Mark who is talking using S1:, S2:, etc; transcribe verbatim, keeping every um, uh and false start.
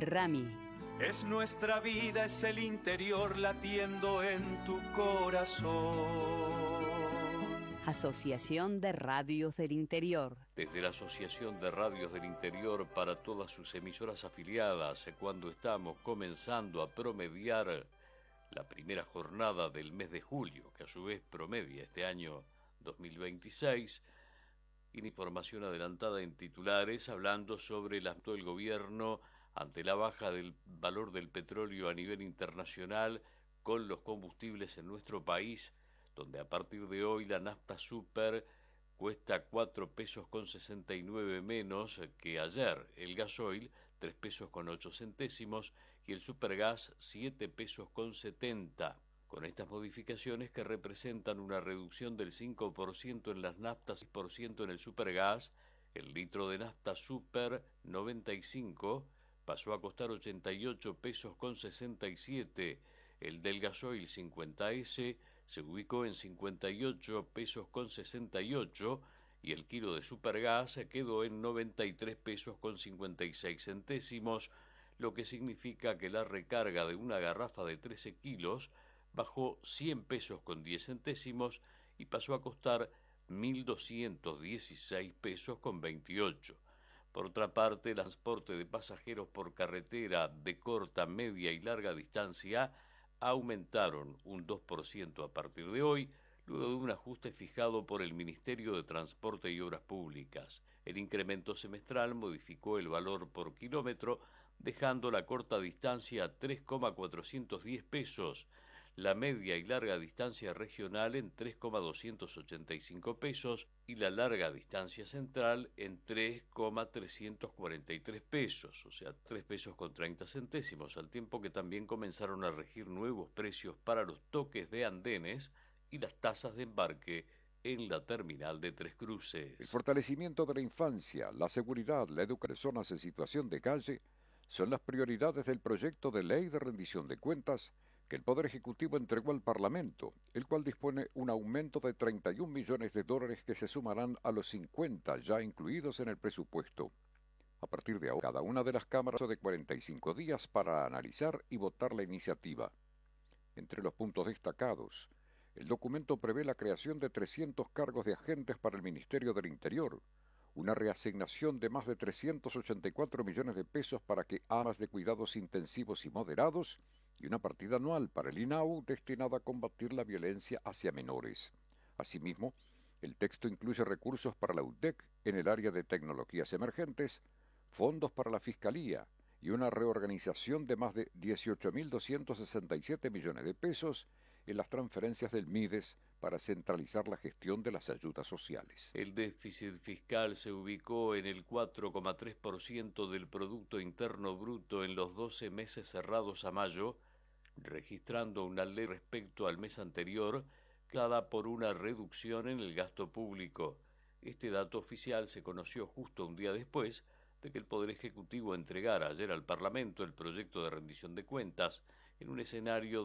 S1: Rami.
S2: Es nuestra vida, es el interior latiendo en tu corazón.
S1: Asociación de Radios del Interior.
S3: Desde la Asociación de Radios del Interior para todas sus emisoras afiliadas, cuando estamos comenzando a promediar la primera jornada del mes de julio, que a su vez promedia este año dos mil veintiséis, información adelantada en titulares hablando sobre el acto del gobierno ante la baja del valor del petróleo a nivel internacional con los combustibles en nuestro país, donde a partir de hoy la nafta super cuesta cuatro pesos con sesenta y nueve menos que ayer, el gasoil tres pesos con ocho centésimos y el supergas siete pesos con setenta. Con estas modificaciones que representan una reducción del cinco por ciento en las naftas y seis por ciento en el supergas, el litro de nafta super noventa y cinco pasó a costar ochenta y ocho pesos con sesenta y siete, el del gasoil cincuenta ese se ubicó en cincuenta y ocho pesos con sesenta y ocho y el kilo de supergas quedó en noventa y tres pesos con cincuenta y seis centésimos, lo que significa que la recarga de una garrafa de trece kilos bajó cien pesos con diez centésimos y pasó a costar mil doscientos dieciséis pesos con veintiocho. Por otra parte, el transporte de pasajeros por carretera de corta, media y larga distancia aumentaron un dos por ciento a partir de hoy, luego de un ajuste fijado por el Ministerio de Transporte y Obras Públicas. El incremento semestral modificó el valor por kilómetro, dejando la corta distancia a tres coma cuatrocientos diez pesos, la media y larga distancia regional en tres coma doscientos ochenta y cinco pesos y la larga distancia central en tres coma trescientos cuarenta y tres pesos, o sea, tres pesos con treinta centésimos, al tiempo que también comenzaron a regir nuevos precios para los toques de andenes y las tasas de embarque en la terminal de Tres Cruces.
S4: El fortalecimiento de la infancia, la seguridad, la educación de zonas en situación de calle son las prioridades del proyecto de ley de rendición de cuentas que el Poder Ejecutivo entregó al Parlamento, el cual dispone un aumento de treinta y un millones de dólares que se sumarán a los cincuenta ya incluidos en el presupuesto. A partir de ahora, cada una de las cámaras de cuarenta y cinco días para analizar y votar la iniciativa. Entre los puntos destacados, el documento prevé la creación de trescientos cargos de agentes para el Ministerio del Interior, una reasignación de más de trescientos ochenta y cuatro millones de pesos para que amas de cuidados intensivos y moderados y una partida anual para el I N A U destinada a combatir la violencia hacia menores. Asimismo, el texto incluye recursos para la U T E C en el área de tecnologías emergentes, fondos para la Fiscalía y una reorganización de más de dieciocho mil doscientos sesenta y siete millones de pesos en las transferencias del MIDES para centralizar la gestión de las ayudas sociales.
S3: El déficit fiscal se ubicó en el cuatro coma tres por ciento del Producto Interno Bruto en los doce meses cerrados a mayo, registrando una ley respecto al mes anterior, dada por una reducción en el gasto público. Este dato oficial se conoció justo un día después de que el Poder Ejecutivo entregara ayer al Parlamento el proyecto de rendición de cuentas en un escenario